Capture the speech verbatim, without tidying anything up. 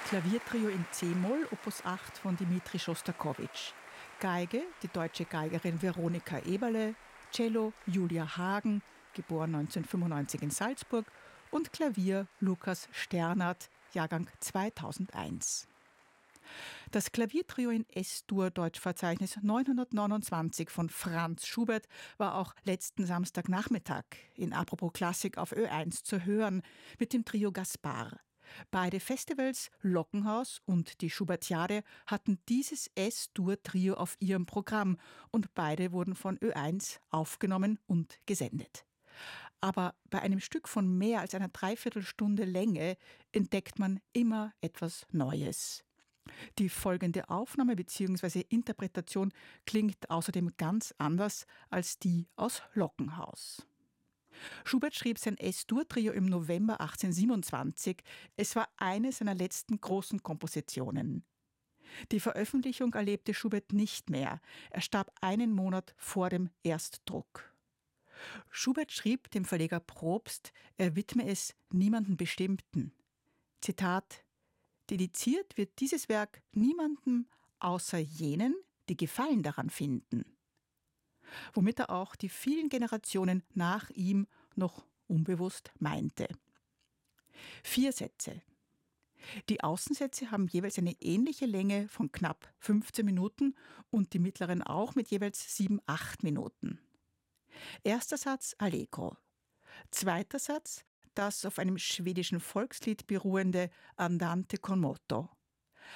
Klaviertrio in C-Moll, Opus acht von Dmitri Schostakowitsch. Geige, die deutsche Geigerin Veronika Eberle, Cello Julia Hagen, geboren neunzehnhundertfünfundneunzig in Salzburg, und Klavier Lukas Sternert, Jahrgang zweitausendeins. Das Klaviertrio in S-Dur Deutschverzeichnis neunhundertneunundzwanzig von Franz Schubert war auch letzten Samstagnachmittag in Apropos Klassik auf Ö eins zu hören mit dem Trio Gaspar. Beide Festivals, Lockenhaus und die Schubertiade, hatten dieses S-Dur-Trio auf ihrem Programm und beide wurden von Ö eins aufgenommen und gesendet. Aber bei einem Stück von mehr als einer Dreiviertelstunde Länge entdeckt man immer etwas Neues. Die folgende Aufnahme bzw. Interpretation klingt außerdem ganz anders als die aus Lockenhaus. Schubert schrieb sein S-Dur-Trio im November achtzehnhundertsiebenundzwanzig. Es war eine seiner letzten großen Kompositionen. Die Veröffentlichung erlebte Schubert nicht mehr. Er starb einen Monat vor dem Erstdruck. Schubert schrieb dem Verleger Probst, er widme es niemandem Bestimmten. Zitat: Dediziert wird dieses Werk niemandem außer jenen, die Gefallen daran finden. Womit er auch die vielen Generationen nach ihm noch unbewusst meinte. Vier Sätze. Die Außensätze haben jeweils eine ähnliche Länge von knapp fünfzehn Minuten und die mittleren auch mit jeweils sieben, acht Minuten. Erster Satz Allegro. Zweiter Satz das auf einem schwedischen Volkslied beruhende Andante con moto.